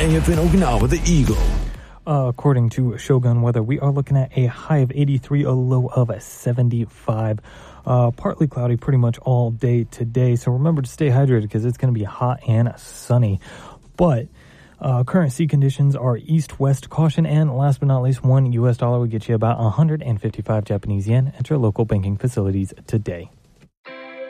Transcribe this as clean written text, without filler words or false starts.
AFN Okinawa, the Eagle. According to Shogun Weather, we are looking at a high of 83, a low of 75. Partly cloudy pretty much all day today. So remember to stay hydrated because it's going to be hot and sunny. But current sea conditions are east-west caution. And last but not least, $1 would get you about 155 Japanese yen at your local banking facilities today.